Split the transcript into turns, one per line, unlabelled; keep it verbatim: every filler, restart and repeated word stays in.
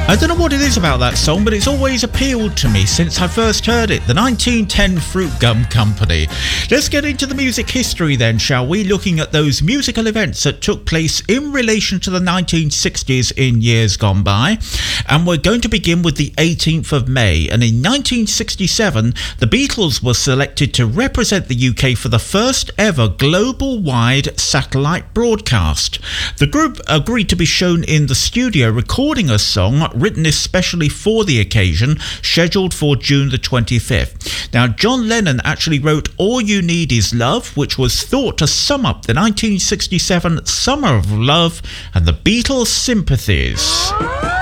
I don't know what it is about that song, but it's always appealed to me since I first heard it. The nineteen ten Fruit Gum Company. Let's get into the music history then, shall we? Looking at those musical events that took place in relation to the nineteen sixties in years gone by. And we're going to begin with the eighteenth of May. And in nineteen sixty-seven, the Beatles were selected to represent the U K for the first ever global-wide satellite broadcast. The group agreed to be shown in the studio recording a song written especially for the occasion, scheduled for June the twenty-fifth. Now, John Lennon actually wrote All You Need Is Love, which was thought to sum up the nineteen sixty-seven Summer of Love and the Beatles' sympathies.